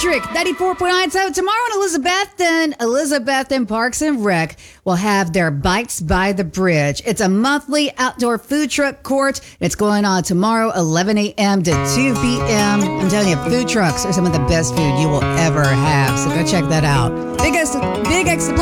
District 94.9. So tomorrow in Elizabeth and Parks and Rec will have their Bites by the Bridge. It's a monthly outdoor food truck court. It's going on tomorrow, 11 a.m. to 2 p.m. I'm telling you, food trucks are some of the best food you will ever have. So go check that out. Big X